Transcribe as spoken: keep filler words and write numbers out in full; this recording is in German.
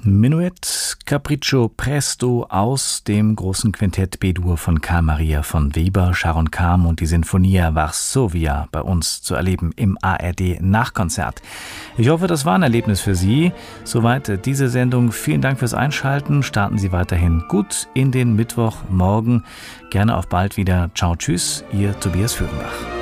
Menuett Capriccio Presto aus dem großen Quintett B-Dur von Carl Maria von Weber, Sharon Kam und die Sinfonia Varsovia bei uns zu erleben im A R D-Nachkonzert. Ich hoffe, das war ein Erlebnis für Sie. Soweit diese Sendung. Vielen Dank fürs Einschalten. Starten Sie weiterhin gut in den Mittwochmorgen. Gerne auf bald wieder. Ciao, tschüss, Ihr Tobias Führenbach.